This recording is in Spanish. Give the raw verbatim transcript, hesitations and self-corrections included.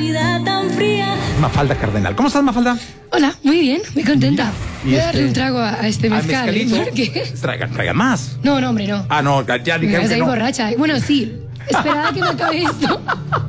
vida tan fría. Mafalda Cardenal. ¿Cómo estás, Mafalda? Hola, muy bien, muy contenta. ¿Y Voy a este- darle un trago a, a este ¿Al mezcal. ¿eh? mezcalito? ¿Por qué? Traiga, traiga más. No, no, hombre, no. Ah, no, ya Me dijeron vas a que ir no. borracha. Bueno, sí. Esperaba que me acabe esto.